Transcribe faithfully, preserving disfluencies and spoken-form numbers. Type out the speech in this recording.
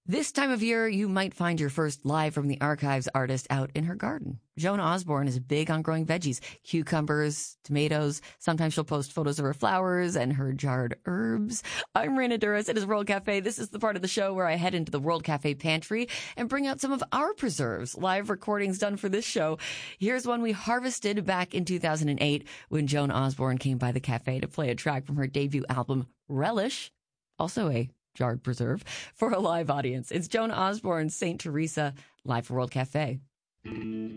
This time of year, you might find your first live from the archives artist out in her garden. Joan Osborne is big on growing veggies, cucumbers, tomatoes. Sometimes she'll post photos of her flowers and her jarred herbs. I'm Raina Duras. It is World Cafe. This is the part of the show where I head into the World Cafe pantry and bring out some of our preserves, live recordings done for this show. Here's one we harvested back in two thousand eight when Joan Osborne came by the cafe to play a track from her debut album, Relish, also a jarred preserve, for a live audience. It's Joan Osborne's Saint Teresa, live for World Cafe.